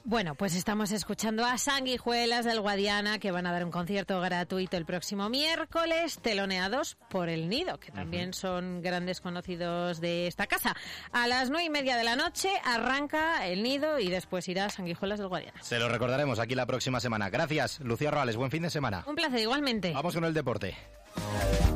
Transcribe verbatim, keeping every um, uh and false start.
Bueno, pues estamos escuchando a Sanguijuelas del Guadiana, que van a dar un concierto gratuito el próximo miércoles, teloneados por El Nido, que también uh-huh. son grandes conocidos de esta casa. A las nueve y media de la noche arranca El Nido y después irá a Sanguijuelas del Guadiana. Se lo recordaremos aquí la próxima semana. Gracias, Lucía Roales. Buen fin de semana. Un placer, igualmente. Vamos con el deporte.